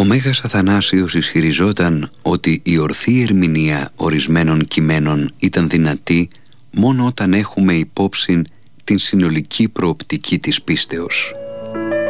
Μέγας Αθανάσιος ισχυριζόταν ότι η ορθή ερμηνεία ορισμένων κειμένων ήταν δυνατή μόνο όταν έχουμε υπόψη την συνολική προοπτική της πίστεως.